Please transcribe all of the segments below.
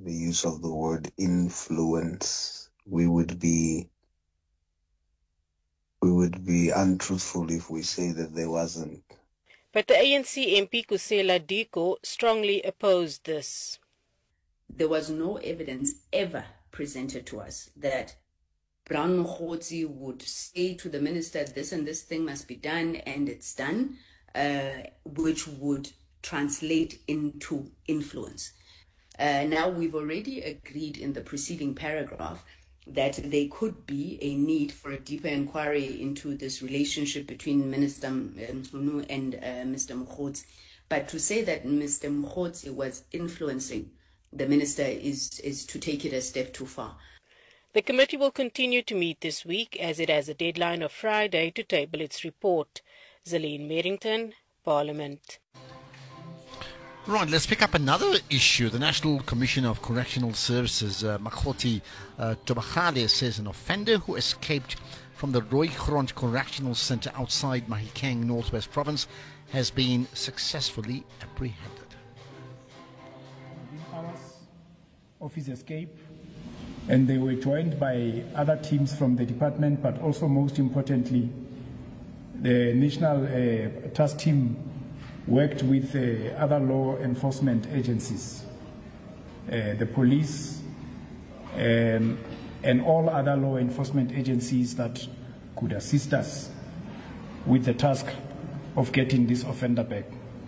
the use of the word influence. We would be untruthful if we say that there wasn't. But the ANC MP Kusela Diko strongly opposed this. There was no evidence ever presented to us that Brown Mokgotsi would say to the minister, this and this thing must be done, and it's done, which would translate into influence. Now, we've already agreed in the preceding paragraph that there could be a need for a deeper inquiry into this relationship between Minister Msunu and Mr. Mokgotsi. But to say that Mr. Mokgotsi was influencing the minister is to take it a step too far. The committee will continue to meet this week as it has a deadline of Friday to table its report. Zelene Merrington, Parliament. Right, let's pick up another issue. The National Commission of Correctional Services, Makgoti Tobagale, says an offender who escaped from the Rooigrond Correctional Centre outside Mahikeng, Northwest Province, has been successfully apprehended. Hours of his escape, and they were joined by other teams from the department, but also most importantly, the National Task Team worked with other law enforcement agencies, the police, and all other law enforcement agencies that could assist us with the task of getting this offender back.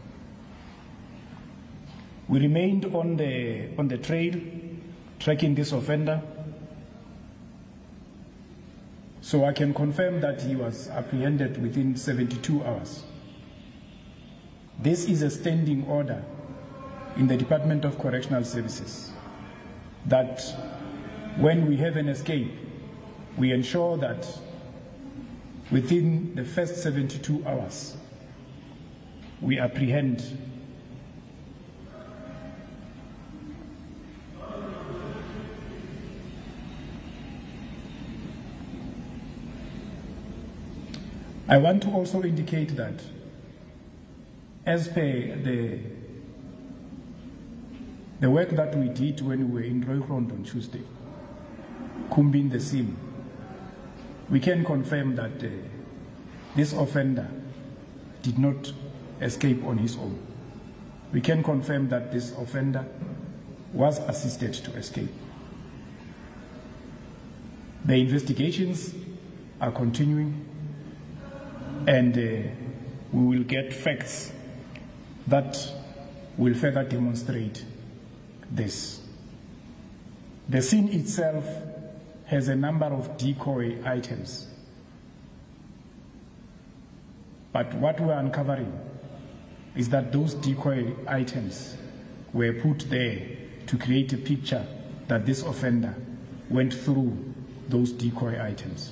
We remained on the trail, tracking this offender. So I can confirm that he was apprehended within 72 hours. This is a standing order in the Department of Correctional Services that when we have an escape, we ensure that within the first 72 hours, we apprehend I want to also indicate that as per the work that we did when we were in Rooigrond on Tuesday, Kumbin the Sim, we can confirm that this offender did not escape on his own. We can confirm that this offender was assisted to escape. The investigations are continuing, and we will get facts that will further demonstrate this. The scene itself has a number of decoy items, but what we're uncovering is that those decoy items were put there to create a picture that this offender went through those decoy items.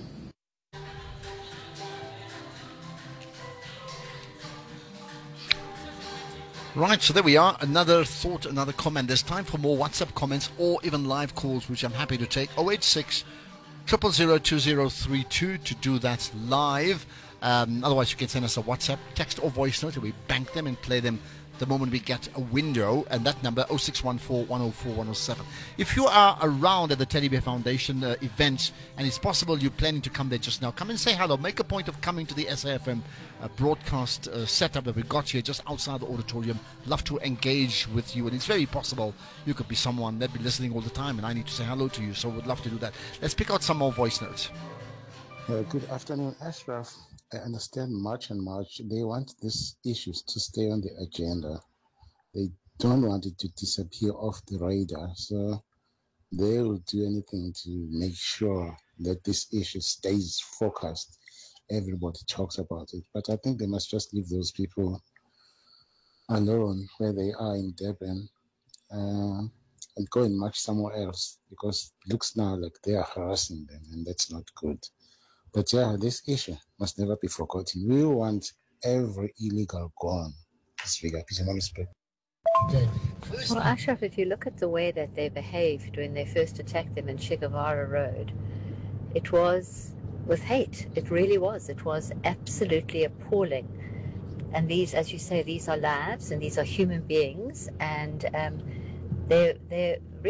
Right, so there we are. Another thought, another comment. There's time for more WhatsApp comments or even live calls, which I'm happy to take. 086 000 2032 to do that live. Otherwise, you can send us a WhatsApp, text or voice note, and we bank them and play them the moment we get a window, and that number 0614 104 107. If you are around at the Teddy Bear Foundation event, and it's possible you're planning to come there just now, come and say hello. Make a point of coming to the SAFM broadcast setup that we got here just outside the auditorium. Love to engage with you, and it's very possible you could be someone that be listening all the time, and I need to say hello to you, so would love to do that. Let's pick out some more voice notes. Good afternoon, Ashraf. I understand March and March. They want these issues to stay on the agenda. They don't want it to disappear off the radar. So they will do anything to make sure that this issue stays focused. Everybody talks about it. But I think they must just leave those people alone where they are in Durban and go and march somewhere else, because it looks now like they are harassing them, and that's not good. But yeah, this issue must never be forgotten. We want every illegal gone. Well, Ashraf, if you look at the way that they behaved when they first attacked them in Che Guevara Road, it was with hate. It really was. It was absolutely appalling. And these, as you say, these are lives and these are human beings, and they're